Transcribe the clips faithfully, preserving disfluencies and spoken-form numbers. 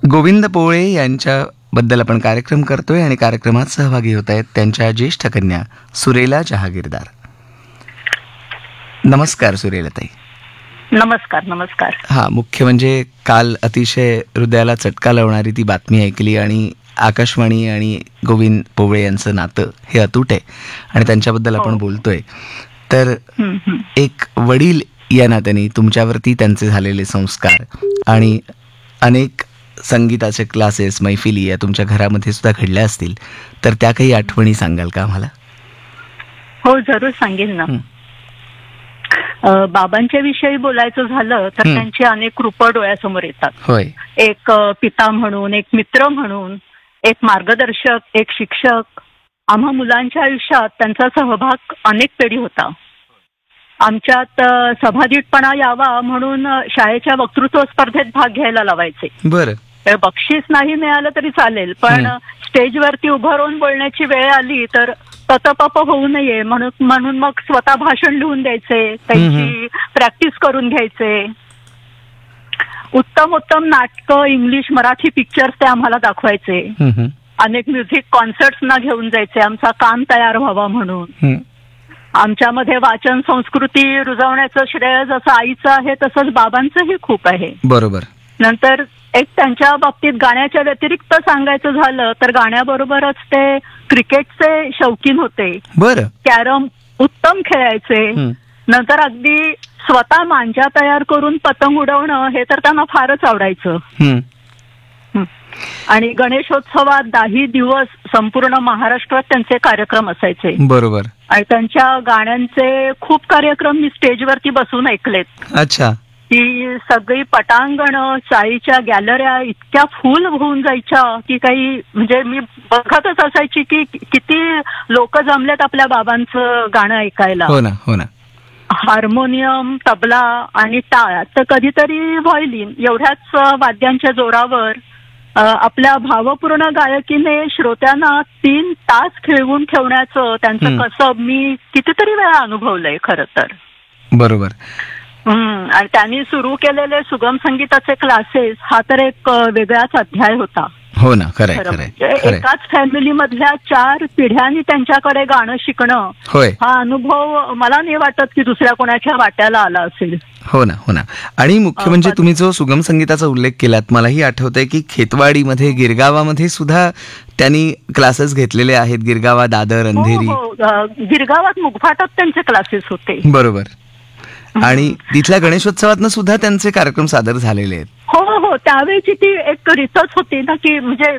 गोविंद पोळे यांच्याबद्दल आपण कार्यक्रम करतोय आणि कार्यक्रमात सहभागी होत आहेत त्यांच्या ज्येष्ठ कन्या सुरेला जहागीरदार. नमस्कार सुरेलाताई. नमस्कार. नमस्कार. हा, मुख्य म्हणजे काल अतिशय हृदयाला चटका लावणारी ती बातमी ऐकली आणि आकाशवाणी आणि गोविंद पोळे यांचं नातं हे अतूट आहे आणि त्यांच्याबद्दल आपण बोलतोय. तर एक वडील या नात्याने तुमच्यावरती त्यांचे झालेले संस्कार आणि अनेक संगीताचे क्लासेस, मैफिली या तुमच्या घरामध्ये सुद्धा घडल्या असतील, तर त्या काही आठवणी सांगाल का आम्हाला? हो, जरूर सांगेन ना. बाबांच्या विषयी बोलायचं झालं तर त्यांची अनेक रूपं डोळ्यासमोर येतात. होय. एक पिता म्हणून, एक मित्र म्हणून, एक मार्गदर्शक, एक शिक्षक. आम्हा मुलांच्या आयुष्यात त्यांचा सहभाग अनेक पिढी होता. आमच्यात सभाधीटपणा यावा म्हणून शाळेच्या वक्तृत्व स्पर्धेत भाग घ्यायला लावायचे. बरं. बक्षीस नाही मिळालं तरी चालेल, पण स्टेजवरती उभं राहून बोलण्याची वेळ आली तर ततपप होऊ नये म्हणून म्हणून मग स्वतः भाषण लिहून द्यायचे, त्यांची प्रॅक्टिस करून घ्यायचे. उत्तम उत्तम नाटकं, इंग्लिश, मराठी पिक्चर्स ते आम्हाला दाखवायचे. अनेक म्युझिक कॉन्सर्ट्सना घेऊन जायचे आमचा कान तयार व्हावा म्हणून. आमच्यामध्ये वाचन संस्कृती रुजवण्याचं श्रेय जसं आईचं आहे तसंच बाबांचंही खूप आहे. बरोबर. नंतर एक त्यांच्या बाबतीत गाण्याच्या व्यतिरिक्त सांगायचं झालं तर गाण्याबरोबरच ते क्रिकेटचे शौकीन होते. बरं. कॅरम उत्तम खेळायचे. नंतर अगदी स्वतः मांजा तयार करून पतंग उडवणं हे तर त्यांना फारच आवडायचं. आणि गणेशोत्सवात दहा दिवस संपूर्ण महाराष्ट्रात त्यांचे कार्यक्रम असायचे. बरोबर. आणि त्यांच्या गाण्यांचे खूप कार्यक्रम मी स्टेजवरती बसून ऐकलेत. अच्छा. ती सगळी पटांगणं, चाळीच्या गॅलऱ्या इतक्या फुल होऊन जायच्या की काही म्हणजे मी बघतच असायची की किती लोक जमलेत आपल्या बाबांचं गाणं ऐकायला. हो ना, हो ना. हार्मोनियम, तबला आणि टाळ तर कधीतरी व्हायोलिन एवढ्याच वाद्यांच्या जोरावर आपल्या भावपूर्ण गायकीने श्रोत्यांना तीन तास खेळवून ठेवण्याचं त्यांचं कसं मी कितीतरी वेळा अनुभवलंय खरं तर. बरोबर. हम्म. आणि त्यांनी सुरू केलेले सुगम संगीताचे क्लासेस हा तर एक वेगळाच अध्याय होता. हो ना, खरंय खरंय. एकाच फॅमिली मधल्या चार पिढ्यांनी त्यांच्याकडे गाणं शिकणं हा अनुभव मला नाही वाटत की दुसऱ्या कोणाच्या वाट्याला आला असेल. हो ना, हो ना. आणि मुख्य म्हणजे तुम्ही जो सुगम संगीताचा उल्लेख केलात, मलाही आठवतंय की खेतवाडीमध्ये, गिरगावामध्ये सुद्धा त्यांनी क्लासेस घेतलेले आहेत. गिरगावा, दादर, अंधेरी. गिरगावात मुगफाटात त्यांचे क्लासेस होते. बरोबर. आणि तिथल्या गणेशोत्सवात सुद्धा त्यांचे कार्यक्रम सादर झालेले आहेत. हो हो, त्यावेळीची ती एक रीतच होती ना की म्हणजे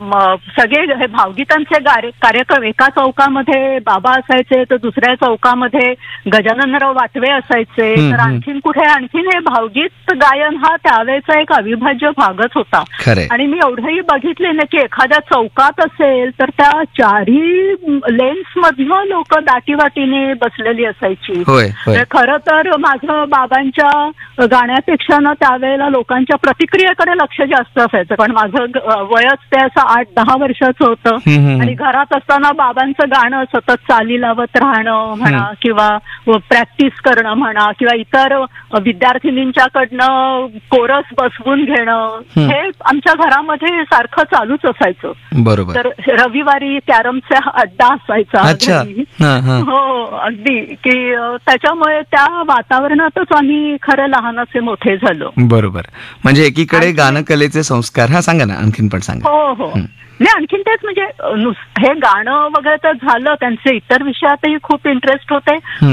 सगळे हे भावगीतांचे कार्यक्रम एका चौकामध्ये बाबा असायचे तर दुसऱ्या चौकामध्ये गजाननराव वाटवे असायचे, तर आणखीन कुठे आणखीन हे भावगीत गायन हा त्यावेळेचा एक अविभाज्य भागच होता. आणि मी एवढंही बघितले ना की एखाद्या चौकात असेल तर त्या चारही लेन्स मधनं लोक दाटीवाटीने बसलेली असायची. खरं तर माझं बाबांच्या गाण्यापेक्षा ना त्यावेळेला लोकांच्या प्रतिक्रियेकडे लक्ष जास्त असायचं, कारण माझं वयच ते असं आठ दहा वर्षाचं होतं आणि घरात असताना बाबांचं गाणं सतत चाली लावत राहणं म्हणा किंवा प्रॅक्टिस करणं म्हणा किंवा इतर विद्यार्थिनींच्याकडनं कोरस बसवून घेणं हे आमच्या घरामध्ये सारखं चालूच असायचं. बरोबर. तर रविवारी कॅरमचा अड्डा असायचा. हो, अगदी की त्याच्यामुळे त्या वातावरणातच आम्ही खरं लहानाचे मोठे झालो. बरोबर. म्हणजे एकीकडे गानकलेचे संस्कार. हा, सांगा ना, आणखीन पण सांगा. हो हो. नाही, आणखीन तेच म्हणजे हे गाणं वगैरे तर झालं, त्यांचे इतर विषयातही खूप इंटरेस्ट होते.